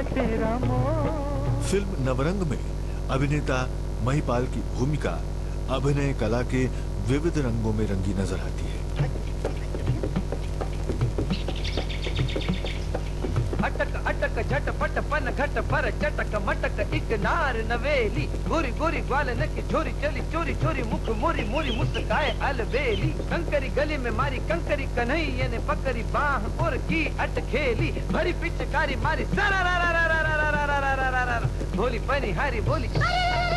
तेरा मोह। फिल्म नवरंग में अभिनेता महिपाल की भूमिका अभिनय कला के विविध रंगों में रंगी नजर आती है। अटक अटक झटपट पन घट पर चटक मटक एक नार नवेली, गोरी गोरी ग्वालन की झोरी चली चोरी चोरी मुख मोरी मोरी मुस्काए अलबेली। कंकरी गली में मारी कंकरी कन्हैया ने पकड़ी बाह और की अटखेली, भरी पिचकारी मारी सरा भोली पनी हारी बोली।